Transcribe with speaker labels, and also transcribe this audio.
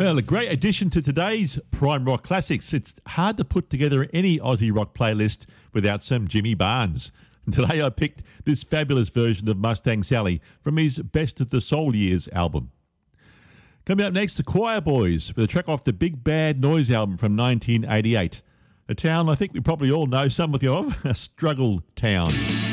Speaker 1: Well, a great addition to today's Prime Rock Classics. It's hard to put together any Aussie rock playlist without some Jimmy Barnes. And today I picked this fabulous version of Mustang Sally from his Best of the Soul Years album. Coming up next, the Choir Boys with a track off the Big Bad Noise album from 1988. A town I think we probably all know something of, a struggle town.